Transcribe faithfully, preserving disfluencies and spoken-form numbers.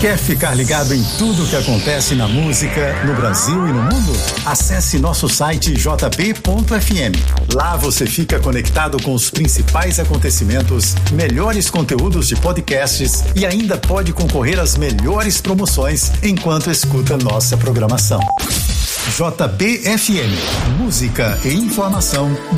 Quer ficar ligado em tudo o que acontece na música, no Brasil e no mundo? Acesse nosso site j b ponto f m. Lá você fica conectado com os principais acontecimentos, melhores conteúdos de podcasts e ainda pode concorrer às melhores promoções enquanto escuta nossa programação. J B F M, música e informação